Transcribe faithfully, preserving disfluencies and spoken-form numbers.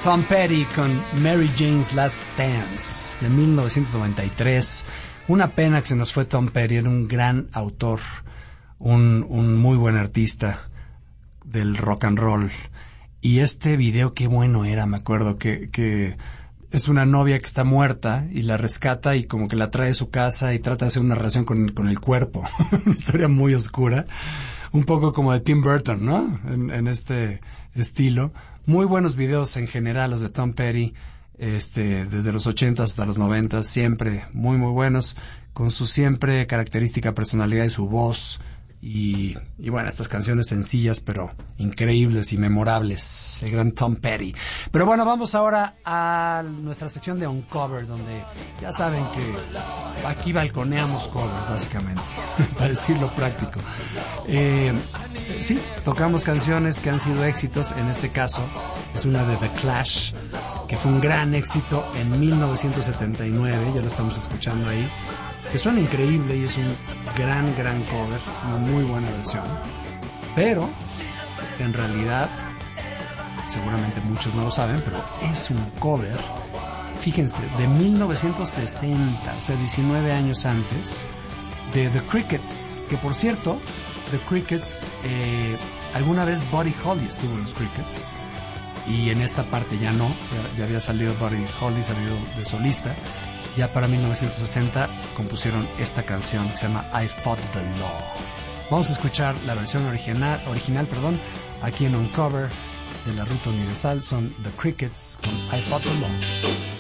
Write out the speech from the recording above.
Tom Petty con Mary Jane's Last Dance de mil novecientos noventa y tres. Una pena que se nos fue Tom Petty, era un gran autor, un, un muy buen artista del rock and roll. Y este video qué bueno era, me acuerdo que, que es una novia que está muerta y la rescata y como que la trae a su casa y trata de hacer una relación con, con el cuerpo. Una historia muy oscura, un poco como de Tim Burton, ¿no? En, en este estilo. Muy buenos videos en general los de Tom Petty, este, desde los ochentas hasta los noventas, siempre muy muy buenos, con su siempre característica personalidad y su voz. Y, y bueno, estas canciones sencillas pero increíbles y memorables, el gran Tom Petty. Pero bueno, vamos ahora a nuestra sección de Uncover, donde ya saben que aquí balconeamos covers básicamente, para decirlo práctico. Eh, sí, tocamos canciones que han sido éxitos. En este caso es una de The Clash, que fue un gran éxito en mil novecientos setenta y nueve, ya lo estamos escuchando ahí, que suena increíble y es un gran, gran cover, es una muy buena versión, pero en realidad, seguramente muchos no lo saben, pero es un cover, fíjense, de mil novecientos sesenta, o sea, diecinueve años antes, de The Crickets, que por cierto, The Crickets, eh, alguna vez Buddy Holly estuvo en los Crickets, y en esta parte ya no, ya, ya había salido Buddy Holly, salido de solista. Ya para mil novecientos sesenta compusieron esta canción que se llama I Fought the Law. Vamos a escuchar la versión original, original perdón, aquí en Uncover de la Ruta Universal. Son The Crickets con I Fought the Law.